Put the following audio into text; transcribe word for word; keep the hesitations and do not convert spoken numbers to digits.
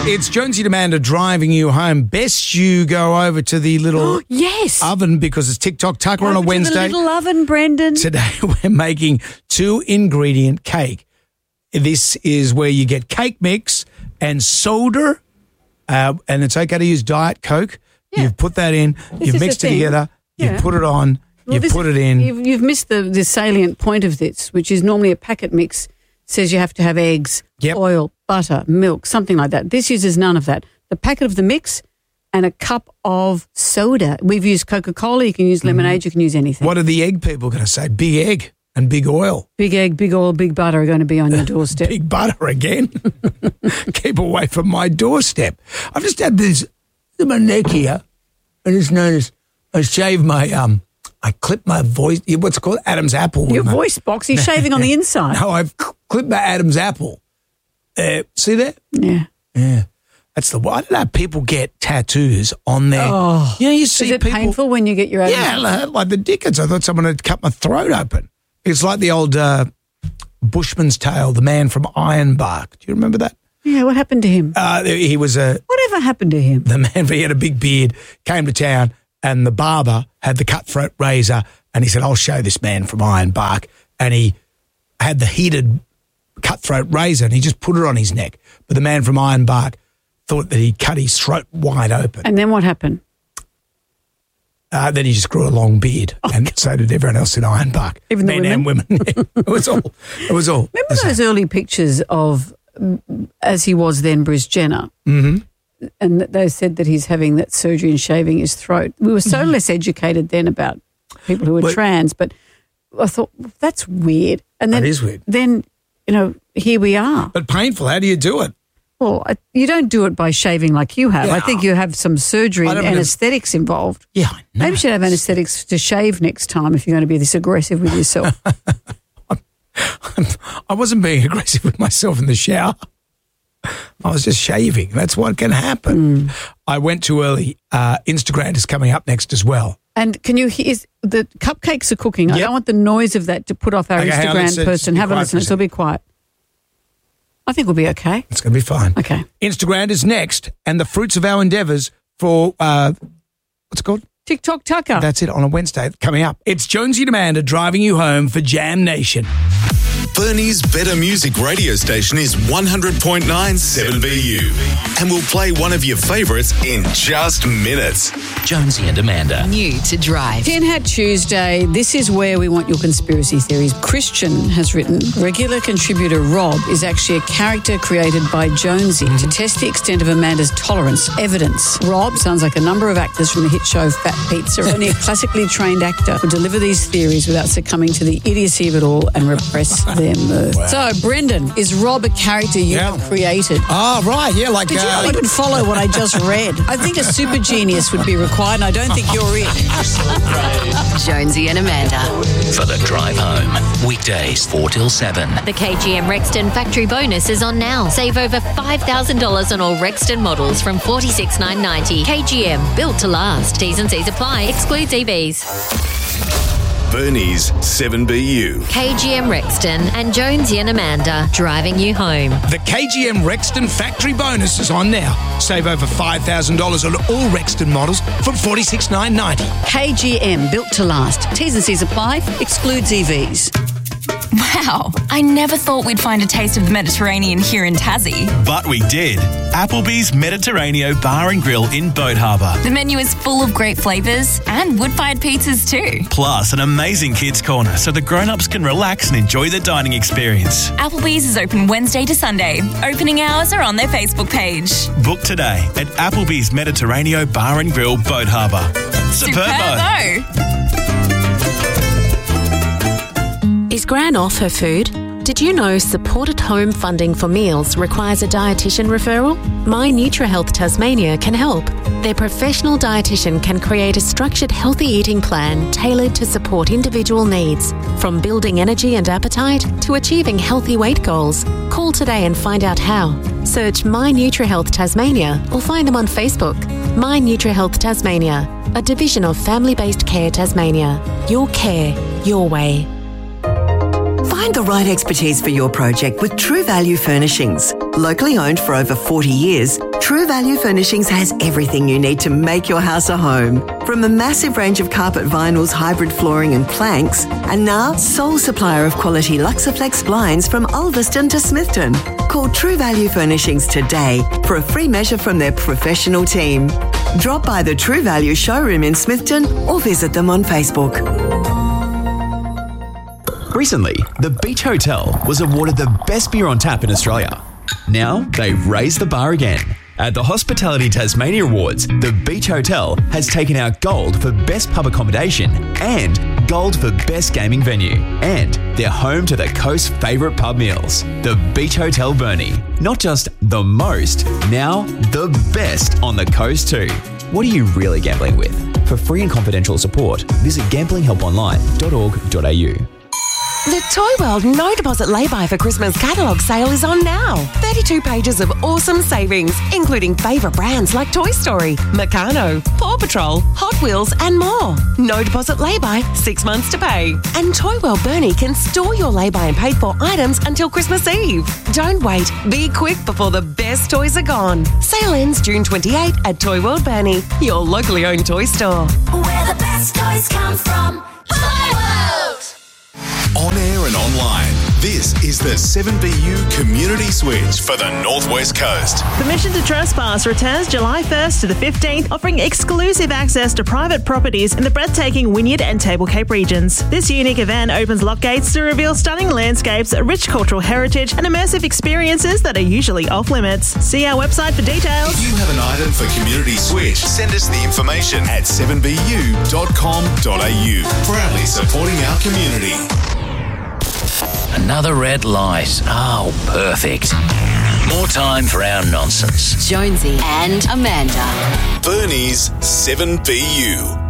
It's Jonesy and Amanda driving you home. Best you go over to the little yes. oven because it's TikTok Tucker over on a to Wednesday. The little oven, Brendan. Today we're making two ingredient cake. This is where you get cake mix and soda, uh, and it's okay to use Diet Coke. Yeah. You've put that in, This you've is mixed the it thing. together, Yeah. you've put it on, Well, you've this- put it in. You've, you've missed the, the salient point of this, which is normally a packet mix says you have to have eggs, Yep. oil, butter, milk, something like that. This uses none of that. The packet of the mix and a cup of soda. We've used Coca-Cola. You can use lemonade. You can use anything. What are the egg people going to say? Big egg and big oil. Big egg, big oil, big butter are going to be on your doorstep. Big butter again. Keep away from my doorstep. I've just had this in my neck here. I just noticed I shaved my, um, I clipped my voice, what's it called? Adam's apple. Your with my- voice box, he's shaving on the inside. No, I've cl- clipped my Adam's apple. Uh, see that? Yeah. Yeah. That's the I don't know. People get tattoos on their. Oh. You know, you see Is it people. painful when you get your Adam's Yeah, like, like the Dickens. I thought someone had cut my throat open. It's like the old uh, Bushman's Tale, the man from Ironbark. Do you remember that? Yeah, what happened to him? Uh, he was a Whatever happened to him? the man. He had a big beard. Came to town, and the barber had the cutthroat razor, and he said, "I'll show this man from Ironbark." And he had the heated cutthroat razor, and he just put it on his neck. But the man from Ironbark thought that he'd cut his throat wide open. And then what happened? Uh, then he just grew a long beard, and so did everyone else in Ironbark, Even the men and women. it was all. It was all. Remember those early pictures of, mm, as he was then, Bruce Jenner? Mm-hmm. And that they said that he's having that surgery and shaving his throat. We were so less educated then about people who were But- trans, but I thought, that's weird. And then, That is weird. Then, you know, here we are. But painful. How do you do it? Well, I, you don't do it by shaving like you have. Yeah. I think you have some surgery I and don't know. anaesthetics involved. Yeah, I know. Maybe you should have anaesthetics to shave next time if you're going to be this aggressive with yourself. I wasn't being aggressive with myself in the shower. I was just shaving. That's what can happen. Mm. I went too early. Uh, Instagram is coming up next as well. And can you hear, is, the cupcakes are cooking. I Yep. don't want the noise of that to put off our Okay, hang on, Instagram let's, uh, person. be Have a quiet listen. for a It'll be quiet. I think we'll be okay. It's going to be fine. Okay. Instagram is next, and the fruits of our endeavours for, uh, what's it called? TikTok Tucker. That's it, on a Wednesday coming up. It's Jonesy and Amanda driving you home for Jam Nation. Bernie's Better Music radio station is one hundred point nine seven B U. And we'll play one of your favourites in just minutes. Jonesy and Amanda. New to drive. Tin Hat Tuesday. This is where we want your conspiracy theories. Christian has written, regular contributor Rob is actually a character created by Jonesy to test the extent of Amanda's tolerance. Evidence. Rob sounds like a number of actors from the hit show Fat Pizza. Only a classically trained actor would deliver these theories without succumbing to the idiocy of it all and repress their mirth. So, Brendan, is Rob a character you Yeah. have created? Oh, right, yeah, like... Did you uh, not even follow what I just read? I think a super genius would be required, and I don't think you're it. Jonesy and Amanda. For the drive home. Weekdays four till seven. The K G M Rexton factory bonus is on now. Save over five thousand dollars on all Rexton models from forty-six thousand nine hundred ninety dollars. K G M, built to last. T's and C's apply. Excludes E Vs. Bernie's seven B U. K G M Rexton and Jonesy and Amanda driving you home. The K G M Rexton factory bonus is on now. Save over five thousand dollars on all Rexton models from forty-six thousand nine hundred ninety dollars. K G M, built to last. T's and C's apply. Excludes E Vs. Wow, I never thought we'd find a taste of the Mediterranean here in Tassie. But we did. Applebee's Mediterraneo Bar and Grill in Boat Harbour. The menu is full of great flavours and wood-fired pizzas too. Plus an amazing kids' corner so the grown-ups can relax and enjoy the dining experience. Applebee's is open Wednesday to Sunday. Opening hours are on their Facebook page. Book today at Applebee's Mediterraneo Bar and Grill, Boat Harbour. Superbo! Superbo! Is Gran off her food? Did you know supported home funding for meals requires a dietitian referral? My NutriHealth Tasmania can help. Their professional dietitian can create a structured healthy eating plan tailored to support individual needs, from building energy and appetite to achieving healthy weight goals. Call today and find out how. Search My NutriHealth Tasmania or find them on Facebook. My NutriHealth Tasmania, a division of Family-Based Care Tasmania. Your care, your way. Find the right expertise for your project with True Value Furnishings. Locally owned for over forty years, True Value Furnishings has everything you need to make your house a home. From a massive range of carpet vinyls, hybrid flooring and planks, and now sole supplier of quality Luxaflex blinds from Ulverston to Smithton. Call True Value Furnishings today for a free measure from their professional team. Drop by the True Value showroom in Smithton or visit them on Facebook. Recently, the Beach Hotel was awarded the best beer on tap in Australia. Now, they've raised the bar again. At the Hospitality Tasmania Awards, the Beach Hotel has taken out gold for best pub accommodation and gold for best gaming venue. And they're home to the coast's favourite pub meals, the Beach Hotel Burnie. Not just the most, now the best on the coast too. What are you really gambling with? For free and confidential support, visit gambling help online dot org dot a u. The Toy World No Deposit Lay-Buy for Christmas catalogue sale is on now. thirty-two pages of awesome savings, including favourite brands like Toy Story, Meccano, Paw Patrol, Hot Wheels and more. No Deposit Lay-Buy, six months to pay. And Toy World Burnie can store your lay-buy and paid-for items until Christmas Eve. Don't wait. Be quick before the best toys are gone. Sale ends June twenty-eighth at Toy World Burnie, your locally owned toy store. Where the best toys come from. Toy World! On air and online, this is the seven B U Community Switch for the Northwest Coast. Permission to Trespass returns July first to the fifteenth, offering exclusive access to private properties in the breathtaking Wynyard and Table Cape regions. This unique event opens lock gates to reveal stunning landscapes, rich cultural heritage, and immersive experiences that are usually off limits. See our website for details. If you have an item for Community Switch, send us the information at seven b u dot com dot a u. Proudly supporting our community. Another red light. Oh, perfect. More time for our nonsense. Jonesy and Amanda. Burnie's seven B U.